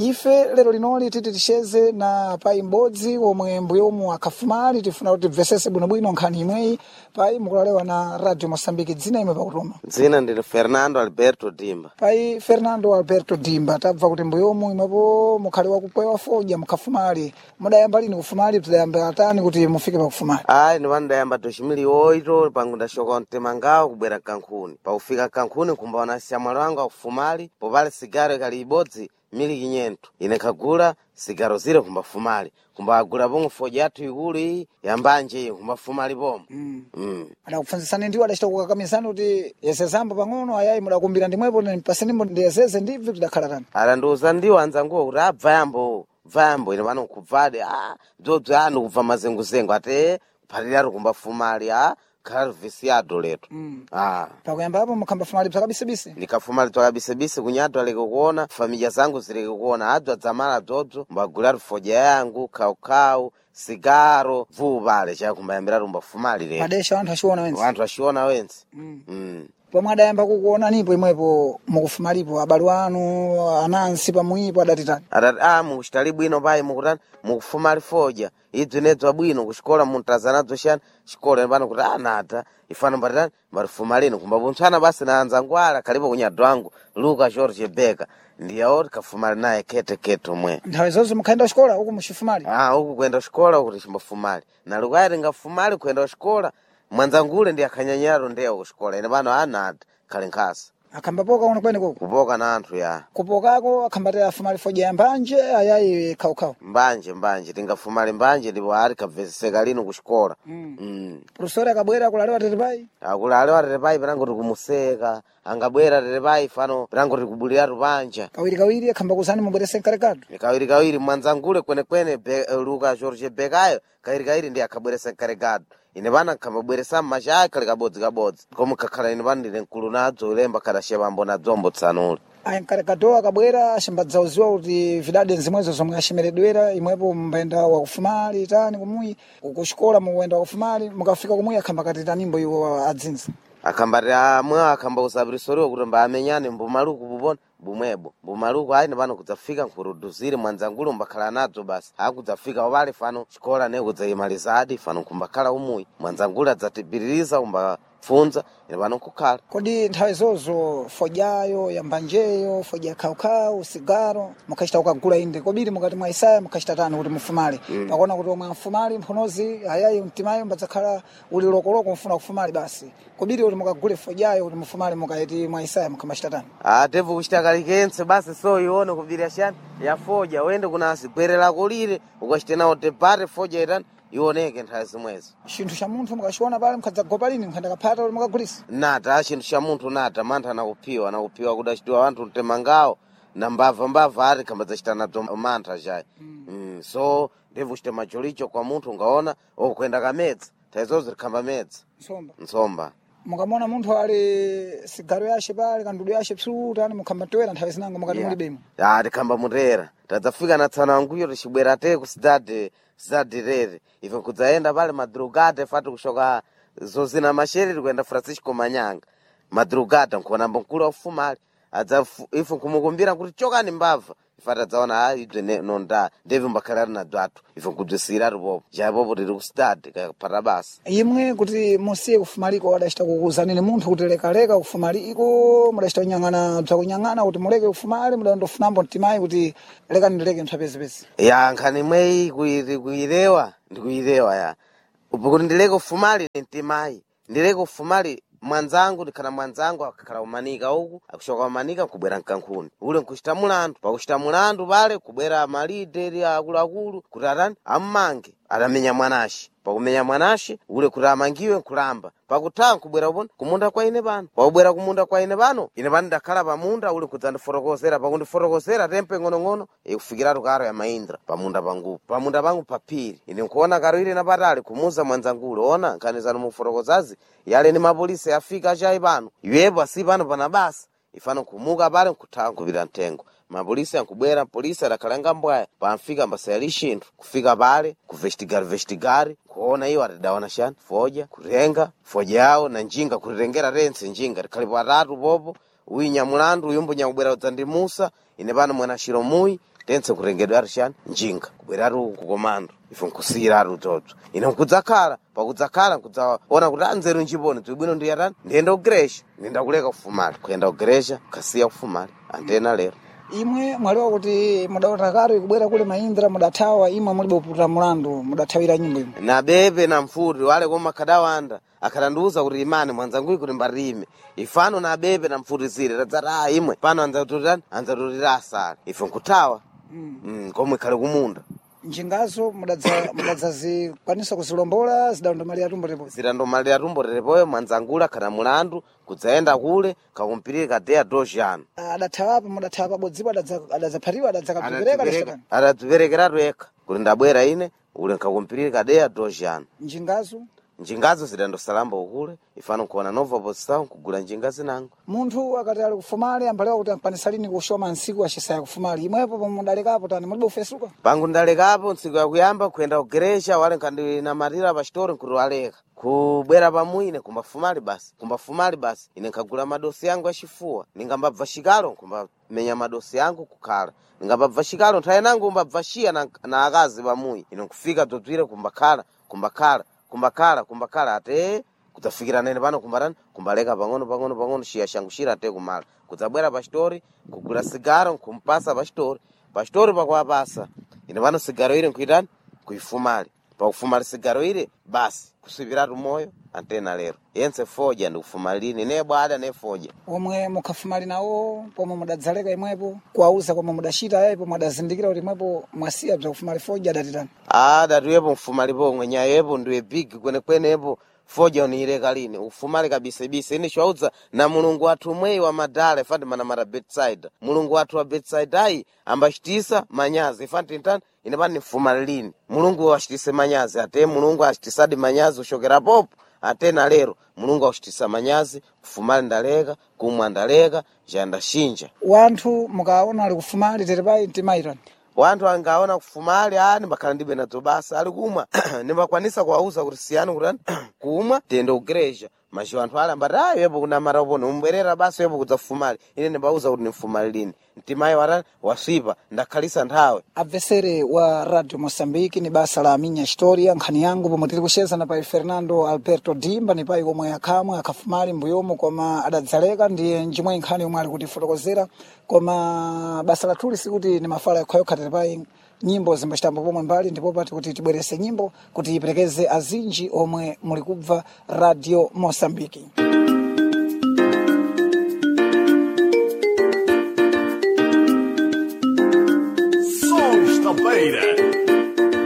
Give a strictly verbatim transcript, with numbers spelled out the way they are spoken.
ife lero linoli titi tisheze na pai mbodzi omwe mbuyomu akafumali tifuna kuti tibvesese bwinobwino nkhani imweyi pai mukulalewa na Radio Mosambiki. Dzina imwe pakutoma? Dzina ndine Fernando Alberto Dimba. Pai Fernando Alberto Dimba, tabva kuti mbuyomu imwepo mukhale wakukwewa fodya mukafumali. Mudayamba lini kufumali? Tudayamba atani kuti mufike pakufumali? Ayi ni vanu dayamba toshimili oito pangu ndashoka mtemangawo kubwera Kankhuni. Paufika Kankhuni kumbaona siyamwalo wangu akufumali popale sigaro ikali ibodzi mili kinyentu. Ine kagula sigaro zire kumbafumali. Kumba agula bongo fodya atu ikulu hii yambanje hii kumbafumali bomo. Mm. Mm. Ada kufanzisani ndiwa adashita kukakamisani kuti yesezambo pang'ono ayayi mudakumbira ndimwepo nipaseni mbo ndiyeseze ndibvi tudakhalatani. Ala nduza ndiwa anzanguwa kuti abva yambo vambo ine vano kubvade ah dzodzi anu kubva mazenguzengu ate phalira kumbafumali ah khala viciado leto. Mm. Ah. Pakuyamba hapo mukamba fumali bzakabisibisi. Nikafumali twakabisibisi kunyatu aleke kuona, familia zangu zileke kuona, adzwa dzamala dzodzo, mbagula fodya yangu, kaukau, sigaro, vuvale cha kumbayambira rumbafumali leto. Madesha wantu ashiona wenzi. Wantu ashiona wenzi. Mm. Mm. Pomwe adayamba kukuona nipo imwepo mukufumalipo abale wanu anansi pamwipo adatitani. Adati ah mukuchitali bwino pai mukutani mukufumali fodya. Idzi nedzwa bwino kuxikola muntazanadzo xana xikola pano kuti anata ifana mbatani marifumalini kumbabuntsana basi na anzangwala kalipo kunyado wangu Luka George Beka ndiye oti kafumali naye kete kete omwe. Nthawi zonse mukhaenda xikola uku muxifumali? Ah uku kuenda xikola kuti ximbafumali. Na lukayati ngafumali kuenda xikola mwanzangule ndi akhanyanyaro ndiye kuxikola ine pano anata khali nkhasa. Akambapoka uno kwene koko? Kupoka na anthu ya. Kupokako akambate afumali fodya ya mbanje ayayi kaukau? Mbanje mbanje tingafumali mbanje ndipo ari kabveseseka lino kuxikola. Mm. Mm. Profesor akabwera kulalewa tetepai? Akulalewa tetepai panango tikumuseka. Angabwera tetepai fano panango tikubulira tupanja. Kawiri kawiri akhamba kuzani mubwerese nkarekatu? Kawiri kawiri mwanzangule kwene kwene be, uh, Luka George Bekayo kawiri kawiri ndi akabweresa nkarekatu. Ine bana kambabweresa mmashayi kali kabodzi kabodzi. Komu kakhala ine bana ndine nkulu nadzo ulemba khala shebambo na dzombo tsanule. Ayi nkarekatu akabwera ashambadzauziwa kuti vidade nzimwezo zomwe ashemeredwera imwepo mbaenda wakufumali tani kumuyi kuxikola muwenda wakufumali mukafika kumuyi akhamba katitanimbo iwo adzinza. Akambati amwe akhamba usabrisoriwa kuti mbamenyane mbumaluku bubona bumwebo mbumaluku ayi nepano kudzafika nkuruduzire mwanzangulu mbakhala nadzo basi akudzafika wale fano xikola ne kudzayimalizadi fano kumbakhala umuyi mwanzangulu adzatibiririza umbafunza ine pano kukhala. Kodi nthawi zozo fodyayo yambanjeyo fodya kaukau sigaro mukhachita kukagula inde kobiri mukati mwa Isaya mukhachita tani kuti mufumali. Mm. Pakuona kuti omwe mfumali mphonozi ayayi mtimayo mbadzakhala uli lokoloko mfuna kufumali basi kobiri kuti mukagule fodyayo kuti mufumali mukayeti mwa Isaya mukhamachita tani. Ah tevu kuchita kalikense basi so ione kubiri ashani ya fodya wende kunasi gwerera kulire ukachite nawo tepate fodya itani ioneke nthawi zimwezo. Chinthu cha munthu mukachiona pale mukadzagopa lini mukhanda kaphata kuti mukagulisa? Nata chinthu cha munthu nata mantha anakupiwa anakupiwa kudachitiwa anthu mtemangawo na mbava mbava ari kamba dzachita nadzo mantha chayi. Mm. Mm. So ndevu chite majolicho kwa munthu ungaona okuenda kamedza nthawi zozo rikhamba medza. Nsomba. Nsomba. Mukamona munthu ali sigaro yashe pale kandudu yashe psu tani mukhamba toera nthawi zinango mukati muli bemo. Ah rikhamba mutera tadzafika na tsana wanguyo tichibwera te ku cidade cidade rere ife kudzaenda pale madrugada fati kushoka zozina mashere kuenda Francisco Manyanga madrugada nkuona mkulu ufumali adza ife kumukumbira kuti chokani mbava ifata dzaona ah idwe nonda ndevi mbakhala na dwatu ife kudzisira ripopo japopo tiri ku cidade kapata basi. Imwe kuti musiye kufumaliko wadachita kukuzanini munthu kuti lekaleka kufumaliko mudachita kunyang'ana bzakunyang'ana kuti muleke kufumali mudandofunambo mtimayi kuti leka ndileke mphapezipezi. Ya nkhani imweyi kuirewa ndikuirewa ya kuti ndileke kufumali mtimayi ndileke kufumali mwanzangu ndikhala mwanzangu akakhala umanika uku akushoka umanika kubwera Kankhuni ule nkuchita mulandu pakuchita mulandu pale kubwera malideri akuluakulu kuti atani ammange atamenya mwanashi pakumenya mwanashi ule kuti amangiwe nkulamba pakutha kubwera upona kumunda kwa ine pano pakubwera kumunda kwa ine pano ine pano ndakhala pamunda ule kudzandifotokozera pakundifotokozera tempe ng'onong'ono ikufikiratu karo ya Mahindra pamunda pangu pamunda pangu papiri ine nkuona karo ile napatali kumuza mwanzangulo ona nkhani zanu mufotokozazi yale ni mapolisi afika chayi pano iwepo asi pano pana basa ifano kumuka pale nkutha kupita mtengo mapolisi ankubwera polisi adakhalanga mbwaya pamfika mbasayali xinthu kufika pale kuvestigari vestigari kuona iyo atidawana xani fodya kurenga fodya yawo na njinga kurirengera rense njinga rikhalipo atatu popo uyi nyamulandu uyumbu nyakubwera udzandimusa ine pano mwana xiro muyi tense kurengedwa arishani njinga kubwera ru kukomando ife nkusira ru toto ine nkudzakhala pakudzakhala nkudzaona kuti anzeru njiboni tibwino ndi yarani ndienda kugresha ndinda kuleka kufumali kuenda kugresha kasiya kufumali antena lero imwe mwaliwa kuti mudaona karo ikubwera kule Mahindra mudathawa imwe mulibe kuputa mulandu mudathawira nyimbo imwe na bebe na mfuti wale koma kadawanda akatanduza kuti imani mwanzangu kuti mbarime ifano na bebe na mfuti zile tadzara imwe pano anza tutani anza tutira asali ife nkutawa mm. mm, komwe kale kumunda njingazo mudadza mudadza zikwanisa kuzilombola zidandomalira tumbo repo zidandomalira tumbo repo mwanzangula kana mulandu kudzaenda kule kakumpirika dea dojano adathawapo mudathawa bodzipo adadzaphatiwa adadzakapereka leshana adadziperekera tweka kuti ndabwera ine ule kakumpirika dea dojano njingazo njingazo zidandosalamba ukule ifano kuona nova posta kugula njingazi nango munthu akati ali kufumali ambalewa kuti ampanisa lini kushoma nsiku achisaya kufumali imwepo pomudalekapo tani mulibe ufesuka pangu ndalekapo nsiku yakuyamba kuenda kugeresha wale nkandi namarira pa chitori nkuti waleka kubwera pamwine kumbafumali basi kumbafumali basi ine nkagula madosi yangu achifuwa ningambabva shikalo kumbamenya madosi yangu kukhala ningambabva shikalo nthaye nangu umbabvashiya na, na akazi pamuyi ine nkufika totwire kumbakhala kumbakhala kumbakhala kumbakhala ate kutafikira nene pano kumbarani kumbaleka pang'ono pang'ono pang'ono shiya shangu shira ate kumala kudzabwera pa chitori kugula sigaro kumpasa pa chitori pa chitori pakuwapasa ine pano sigaro ile nkuitani kuifumali pa kufumali sigaro ile basi kusipiratu moyo antena lero yense foja ndi kufumalini ne bwada ne foja omwe mukafumali nawo pomwe mudadzaleka imwepo kuauza pomwe mudashita yapo mudazindikira kuti imwepo mwasiya bza kufumali foja adatitani ah datuyepo mfumali pomwe nyayepo ndiwe big kwene kwenepo foja unireka lini ufumali kabisa bise ine shwauza na mulungu wathu mwei wa madale fandi mana mara bedside mulungu wathu wa bedside ai ambashitisa manyazi fandi ntani ine pani mfumali lini mulungu washitise manyazi ate mulungu ashitisadi manyazi ushokera popo atena lero mulungu washitisa manyazi kufumali ndaleka kumwa ndaleka janda shinja wanthu mukaona ali kufumali terepai ntimaitani wanthu angaona kufumali ani mbakhala ndibe nazo basa ali kumwa ndimbakwanisa kuwauza kuti siyani kuti kumwa tende kugresha mashi wanthu ali ambati ayo yepo kuna mara pone umbwerera basa yepo kudza kufumali ine ndimbauza kuti nimfumali lini mtimayi watani waswipa ndakhalisa nthawe abvesere wa Radio Mosambiki ni basa la Minha História nkhani yangu pomwe tiri kucheza na pai Fernando Alberto Dimba ni pai komwe akhamwe akafumali mbuyomo koma adadzaleka ndiye njimwe nkhani yomwe ali kuti fotokozera koma basa la tuli sikuti ni mafala yakhoyokha tiri pai nyimbo zimbashitambo pomwe mbali ndipo pati kuti tibwerese nyimbo kuti iperekeze azinji omwe muli kubva Radio Mosambiki. Sons da Beira.